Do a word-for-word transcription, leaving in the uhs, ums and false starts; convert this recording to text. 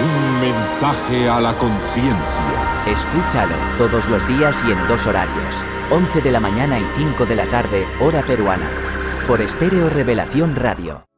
Un mensaje a la conciencia. Escúchalo todos los días y en dos horarios. once de la mañana y cinco de la tarde, hora peruana. Por Estéreo Revelación Radio.